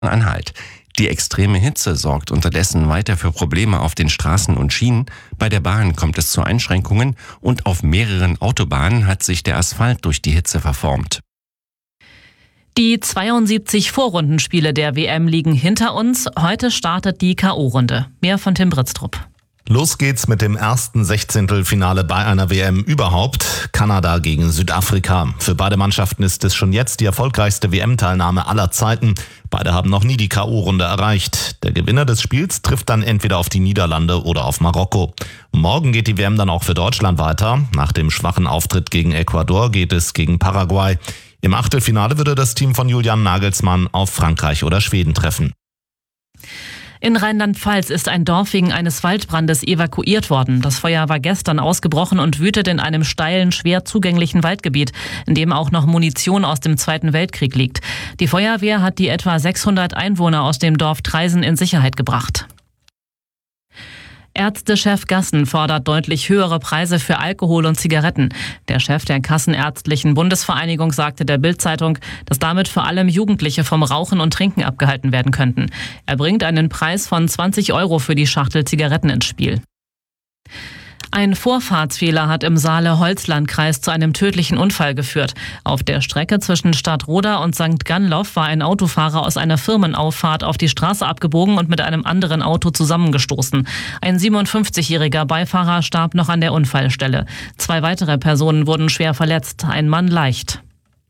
Anhalt. Die extreme Hitze sorgt unterdessen weiter für Probleme auf den Straßen und Schienen. Bei der Bahn kommt es zu Einschränkungen und auf mehreren Autobahnen hat sich der Asphalt durch die Hitze verformt. Die 72 Vorrundenspiele der WM liegen hinter uns. Heute startet die K.O.-Runde. Mehr von Tim Britztrup. Los geht's mit dem ersten Sechzehntelfinale bei einer WM überhaupt. Kanada gegen Südafrika. Für beide Mannschaften ist es schon jetzt die erfolgreichste WM-Teilnahme aller Zeiten. Beide haben noch nie die K.O.-Runde erreicht. Der Gewinner des Spiels trifft dann entweder auf die Niederlande oder auf Marokko. Morgen geht die WM dann auch für Deutschland weiter. Nach dem schwachen Auftritt gegen Ecuador geht es gegen Paraguay. Im Achtelfinale würde das Team von Julian Nagelsmann auf Frankreich oder Schweden treffen. In Rheinland-Pfalz ist ein Dorf wegen eines Waldbrandes evakuiert worden. Das Feuer war gestern ausgebrochen und wütet in einem steilen, schwer zugänglichen Waldgebiet, in dem auch noch Munition aus dem Zweiten Weltkrieg liegt. Die Feuerwehr hat die etwa 600 Einwohner aus dem Dorf Traisen in Sicherheit gebracht. Ärztechef Gassen fordert deutlich höhere Preise für Alkohol und Zigaretten. Der Chef der Kassenärztlichen Bundesvereinigung sagte der Bild-Zeitung, dass damit vor allem Jugendliche vom Rauchen und Trinken abgehalten werden könnten. Er bringt einen Preis von 20 € für die Schachtel Zigaretten ins Spiel. Ein Vorfahrtsfehler hat im Saale-Holzlandkreis zu einem tödlichen Unfall geführt. Auf der Strecke zwischen Stadtroda und St. Gannloff war ein Autofahrer aus einer Firmenauffahrt auf die Straße abgebogen und mit einem anderen Auto zusammengestoßen. Ein 57-jähriger Beifahrer starb noch an der Unfallstelle. 2 weitere Personen wurden schwer verletzt, ein Mann leicht.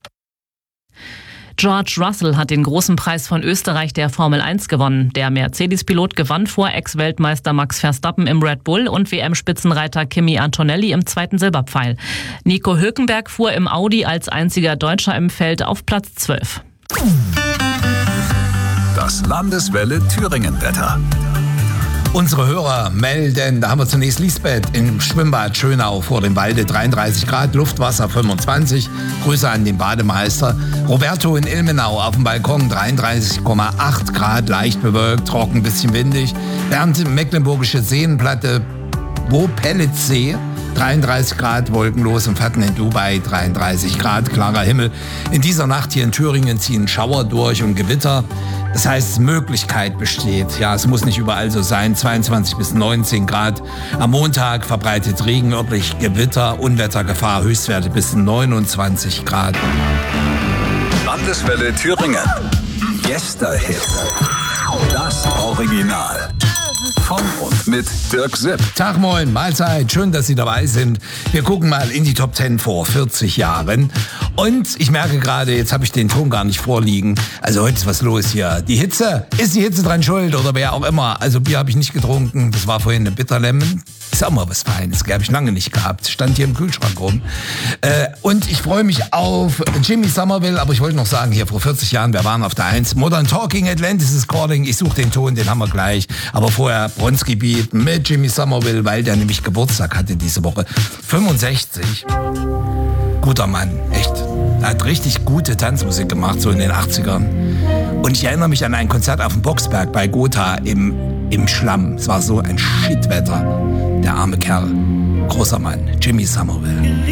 George Russell hat den großen Preis von Österreich der Formel 1 gewonnen. Der Mercedes-Pilot gewann vor Ex-Weltmeister Max Verstappen im Red Bull und WM-Spitzenreiter Kimi Antonelli im 2. Silberpfeil. Nico Hülkenberg fuhr im Audi als einziger Deutscher im Feld auf Platz 12. Das Landeswelle Thüringen-Wetter. Unsere Hörer melden, da haben wir zunächst Lisbeth im Schwimmbad Schönau vor dem Walde, 33 Grad, Luftwasser 25. Grüße an den Bademeister. Roberto in Ilmenau auf dem Balkon, 33,8 Grad, leicht bewölkt, trocken, bisschen windig. Bernd im Mecklenburgische Seenplatte, Bo-Pelletsee, 33 Grad, wolkenlos, und Fatten in Dubai, 33 Grad, klarer Himmel. In dieser Nacht hier in Thüringen ziehen Schauer durch und Gewitter. Das heißt, Möglichkeit besteht. Ja, es muss nicht überall so sein. 22 bis 19 Grad. Am Montag verbreitet Regen, örtlich Gewitter, Unwettergefahr, Höchstwerte bis 29 Grad. Landeswelle Thüringen. Yesterhit. Das Original. Von und mit Dirk Sipp. Tag, moin, Mahlzeit, schön, dass Sie dabei sind. Wir gucken mal in die Top 10 vor 40 Jahren. Und ich merke gerade, jetzt habe ich den Ton gar nicht vorliegen. Also heute ist was los hier. Die Hitze, ist die Hitze dran schuld oder wer auch immer? Also Bier habe ich nicht getrunken, das war vorhin eine Bitterlemon. Ist auch mal was Feines, habe ich lange nicht gehabt. Stand hier im Kühlschrank rum. Und ich freue mich auf Jimmy Somerville, aber ich wollte noch sagen, hier vor 40 Jahren, wir waren auf der 1. Modern Talking, Atlantis is Calling. Ich suche den Ton, den haben wir gleich. Aber vorher Bronski Beat mit Jimmy Somerville, weil der nämlich Geburtstag hatte diese Woche. 65. Guter Mann, echt. Er hat richtig gute Tanzmusik gemacht, so in den 80ern. Und ich erinnere mich an ein Konzert auf dem Boxberg bei Gotha im Schlamm. Es war so ein Shitwetter. Der arme Kerl. Großer Mann, Jimmy Somerville.